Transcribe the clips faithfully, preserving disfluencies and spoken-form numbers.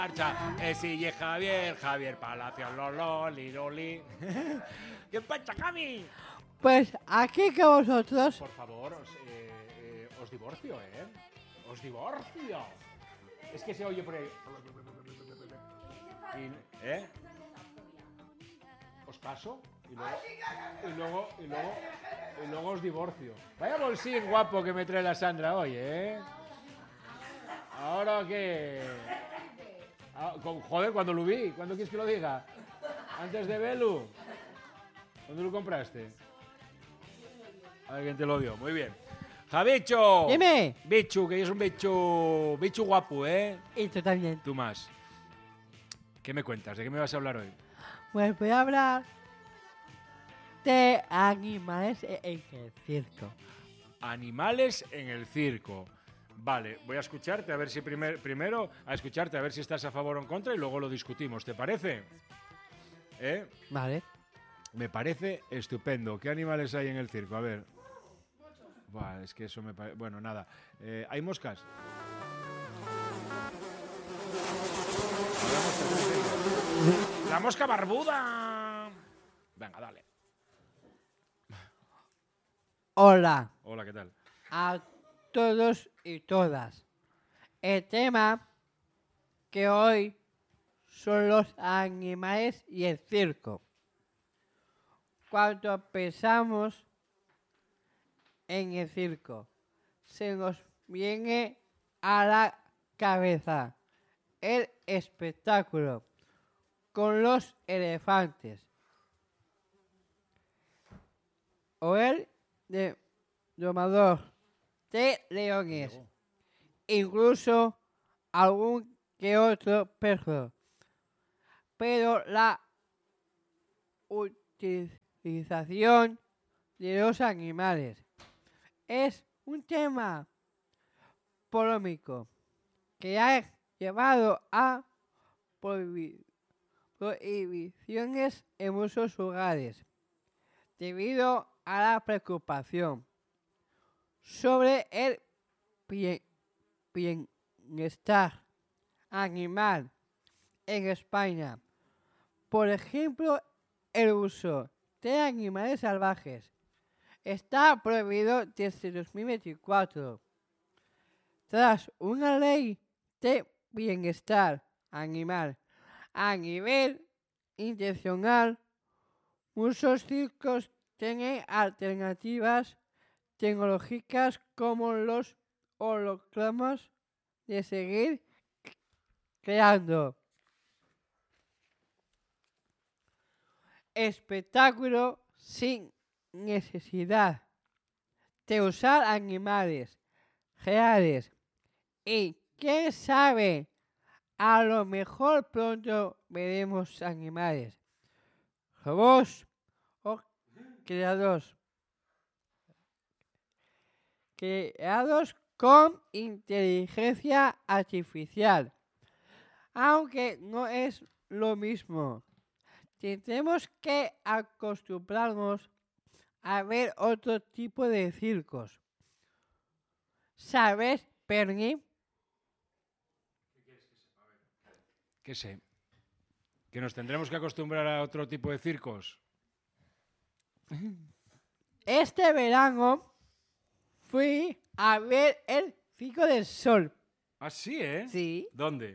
marcha. Eh, sigue Javier, Javier Palacios, loli, loli. ¿Qué pasa, Cami? Pues aquí que vosotros. Por favor, os, eh, eh, os divorcio, ¿eh? Os divorcio. Es que se oye por ahí. Y, ¿Eh? Os caso y luego, y luego, y luego, y luego os divorcio. Vaya bolsín guapo que me trae la Sandra hoy, ¿eh? ¿Ahora qué? Ah, con, joder, cuando lo vi. ¿Cuándo quieres que lo diga? Antes de verlo. ¿Dónde lo compraste? Alguien te lo dio. Muy bien. Javicho. Dime. Bichu, que es un bichu, bichu guapo, ¿eh? Y tú también. Tú más. ¿Qué me cuentas? ¿De qué me vas a hablar hoy? Pues voy a hablar de animales en el circo. Animales en el circo. Vale, voy a escucharte a ver si primer, primero a escucharte a ver si estás a favor o en contra y luego lo discutimos. ¿Te parece? ¿Eh? Vale. Me parece estupendo. ¿Qué animales hay en el circo? A ver. Buah, es que eso me parece... Bueno, nada. Eh, ¿Hay moscas? ¡La mosca barbuda! Venga, dale. Hola Hola, ¿qué tal? a todos y todas. El tema que hoy son los animales y el circo. Cuando pensamos en el circo, se nos viene a la cabeza el espectáculo con los elefantes o el de domador de leones, incluso algún que otro perro. Pero la utilización de los animales es un tema polémico que ha llevado a prohibi- prohibiciones en muchos lugares debido a la preocupación sobre el bien- bienestar animal en España. Por ejemplo, el uso de animales salvajes está prohibido desde dos mil veinticuatro. Tras una ley de bienestar animal a nivel internacional, muchos circos tienen alternativas tecnológicas como los hologramas de seguir creando espectáculo sin necesidad de usar animales reales. Y quién sabe, a lo mejor pronto veremos animales, robots o creados, creados con inteligencia artificial. Aunque no es lo mismo, tendremos que acostumbrarnos a ver otro tipo de circos. ¿Sabes, Perny? ¿Qué sé? ¿Que nos tendremos que acostumbrar a otro tipo de circos? Este verano fui a ver el Circo del Sol. Ah, sí, ¿eh? Sí. ¿Dónde?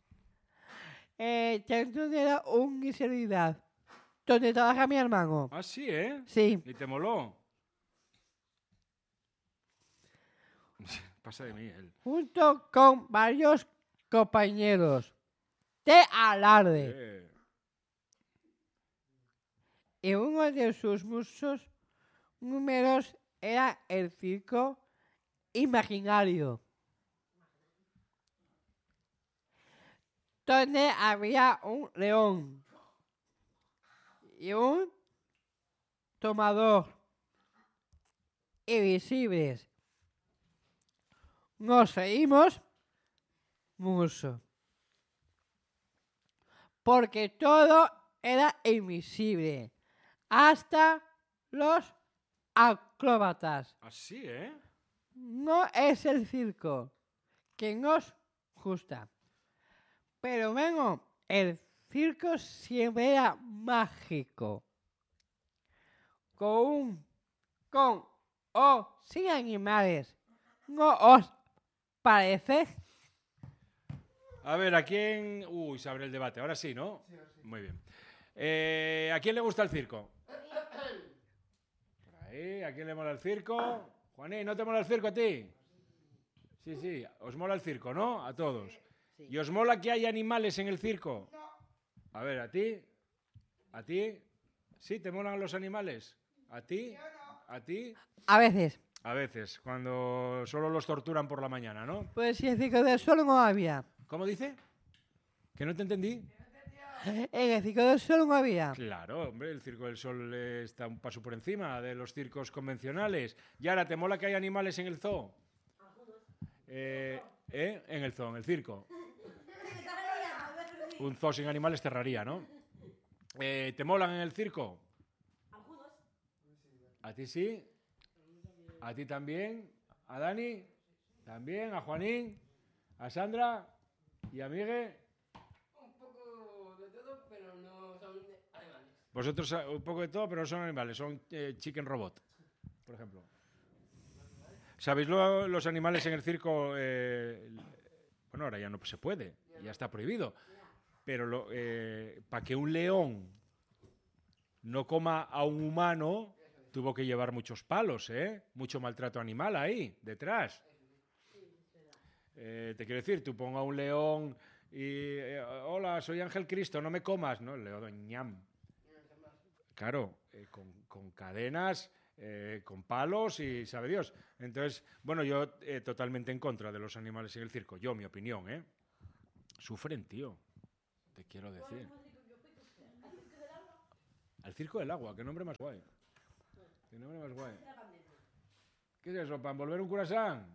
Eh, dentro de la universidad donde trabaja mi hermano. Ah, sí, ¿eh? Sí. ¿Y te moló? Pasa de mí, él. Junto con varios compañeros de alarde. Eh. Y uno de sus muchos números era el circo imaginario, donde había un león y un tomador invisibles. Nos reímos mucho, porque todo era invisible, hasta los acróbatas. Así, ¿eh? No es el circo que nos gusta, Pero vengo, el circo siempre era mágico. Con un, con o sin animales. ¿No os parece? A ver, ¿a quién...? Uy, se abre el debate. Ahora sí, ¿no? Sí, sí. Muy bien. Eh, ¿A quién le gusta el circo? Por ahí, ¿a quién le mola el circo? Juaní, ¿no te mola el circo a ti? Sí, sí, os mola el circo, ¿no? A todos. Sí. ¿Y os mola que haya animales en el circo? No. A ver, ¿a ti? ¿A ti? ¿Sí te molan los animales? ¿A ti? ¿A ti? A veces. A veces, cuando solo los torturan por la mañana, ¿no? Pues si el circo del sol no había. ¿Cómo dice? ¿Que no te entendí? En el circo del sol no había. Claro, hombre, el Circo del Sol eh, está un paso por encima de los circos convencionales. Y ahora, ¿te mola que hay animales en el zoo? Eh, ¿eh? En el zoo, en el circo. Un zoo sin animales cerraría, ¿no? Eh, ¿Te molan en el circo? ¿A ti sí? ¿A ti también? ¿A Dani? ¿También? ¿A Juanín? ¿A Sandra? ¿Y a Miguel? Un poco de todo, pero no son animales. Vosotros un poco de todo, pero no son animales, son eh, chicken robot, por ejemplo. ¿Sabéis lo, los animales en el circo? Eh, bueno, ahora ya no se puede, ya está prohibido. Pero lo, eh, para que un león no coma a un humano, tuvo que llevar muchos palos, ¿eh? Mucho maltrato animal ahí, detrás. Eh, te quiero decir, tú ponga un león y... Eh, hola, soy Ángel Cristo, no me comas. No, el león, ñam. Claro, eh, con, con cadenas, eh, con palos y sabe Dios. Entonces, bueno, yo eh, totalmente en contra de los animales en el circo. Yo, mi opinión, ¿eh? Sufren, tío. Te quiero decir. Al circo del agua, qué nombre más guay. Qué nombre más guay. ¿Qué es eso? ¿Para envolver un curasán?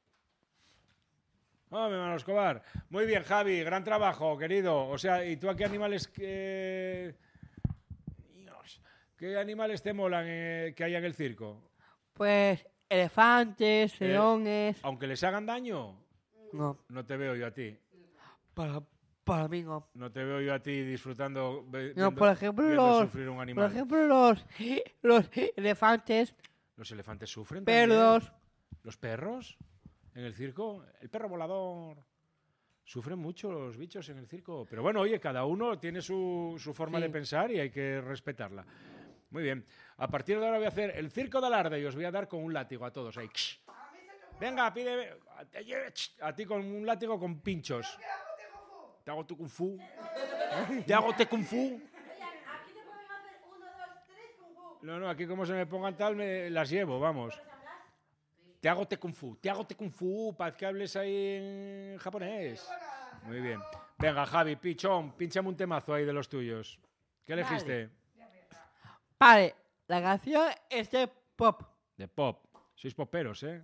Oh, mi hermano Escobar. Muy bien, Javi, gran trabajo, querido. O sea, ¿y tú a qué animales que... Dios, ¿qué animales te molan eh, que haya en el circo? Pues elefantes, Eh, leones. Aunque les hagan daño, No, no te veo yo a ti. para, para mí no. No te veo yo a ti disfrutando, ve- No, viendo- por ejemplo, viendo los, sufrir un por animal. ejemplo los, los elefantes, ¿Los elefantes sufren también? perros. ¿Los perros? ¿En el circo? El perro volador. Sufren mucho los bichos en el circo. Pero bueno, oye, cada uno tiene su, su forma Sí. de pensar y hay que respetarla. Muy bien. A partir de ahora voy a hacer el circo de alarde y os voy a dar con un látigo a todos ahí. Venga, pide a ti con un látigo con pinchos. Te hago tu kung fu. Te hago te kung fu. Aquí te pueden hacer uno, dos, tres kung fu. No, no, aquí como se me pongan tal, me las llevo, vamos. Te hago te kung fu, te hago te kung fu, para que hables ahí en japonés. Muy bien. Venga, Javi, pichón, pinchame un temazo ahí de los tuyos. ¿Qué Vale. elegiste? Vale, la canción es de pop. De pop. Sois poperos, ¿eh?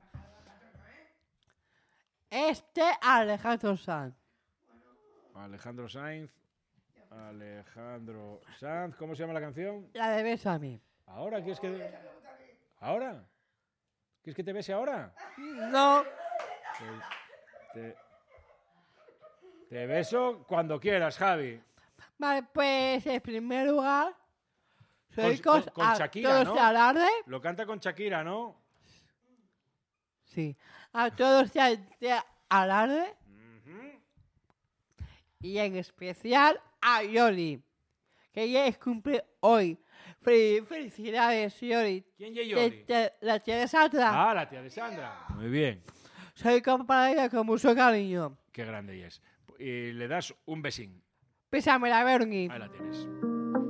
Este Alejandro Sanz. Alejandro Sainz. Alejandro Sanz. ¿Cómo se llama la canción? La de Bésame. ¿Ahora? ¿Quieres que...? ¿Ahora? ¿Quieres que te bese ahora? No, Te, te- te beso cuando quieras, Javi. vale, pues en primer lugar, soy Con- cos con a Shakira, todos ¿no? de alarde. Lo canta con Shakira, ¿no? Sí, a todos de, de alarde Ujú. y en especial a Yoli, que ya es cumple hoy. Fel- Felicidades, Yoli. ¿Quién es De- Yoli? de- la tía de Sandra. Ah, la tía de Sandra. Muy bien. Soy comparada con mucho cariño. Qué grande ella es. Y le das un besín. Pésame la Bernie. Ahí la tienes.